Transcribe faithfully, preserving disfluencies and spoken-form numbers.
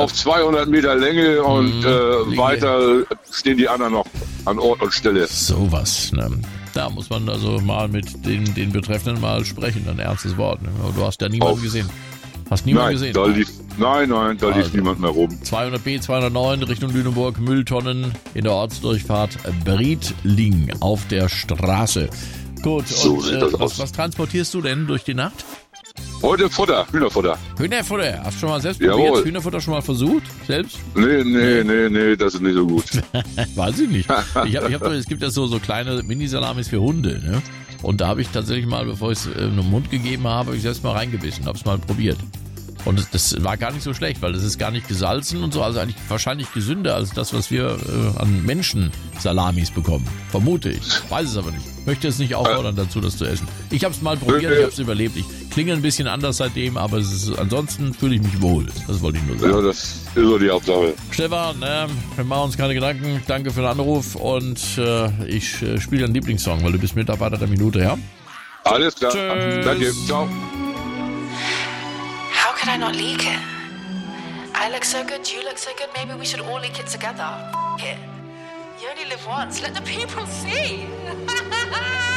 auf zweihundert Meter Länge und Mhm. äh, weiter stehen die anderen noch an Ort und Stelle. Sowas, ne? Da muss man also mal mit den, den Betreffenden mal sprechen, ein ernstes Wort. Ne? Du hast ja niemanden Auf. gesehen. Hast niemanden Nein, gesehen? da lief, nein, nein, da lief Also. niemand mehr rum. zweihundert B, zweihundertneun Richtung Lüneburg, Mülltonnen in der Ortsdurchfahrt Briedling auf der Straße. Gut, So und sieht äh, das was, aus. was transportierst du denn durch die Nacht? Heute Futter, Hühnerfutter. Hühnerfutter. Hast du schon mal selbst Jawohl. probiert? Hühnerfutter schon mal versucht? Selbst? Nee, nee, nee, nee, das ist nicht so gut. Weiß ich nicht. Ich hab, ich hab, es gibt ja so, so kleine Mini-Salamis für Hunde, ne? Und da habe ich tatsächlich mal, bevor ich es äh, einem Hund gegeben habe, habe ich selbst mal reingebissen, habe es mal probiert. Und das, das war gar nicht so schlecht, weil das ist gar nicht gesalzen und so, also eigentlich wahrscheinlich gesünder als das, was wir äh, an Menschen-Salamis bekommen. Vermute ich. Weiß es aber nicht. Möchte es nicht auffordern dazu, das zu essen. Ich habe es mal probiert, ich habe es überlebt. Ich klinge ein bisschen anders seitdem, aber es ist, ansonsten fühle ich mich wohl. Das wollte ich nur sagen. Ja, das ist so die Hauptsache. Stefan, äh, wir machen uns keine Gedanken. Danke für den Anruf und äh, ich äh, spiele deinen Lieblingssong, weil du bist Mitarbeiter der Minute, ja? Alles klar. Tschüss. Danke. Ciao. How could I not leak it? I look so good, you look so good, maybe we should all leak it together. F- it. You only live once, let the people see.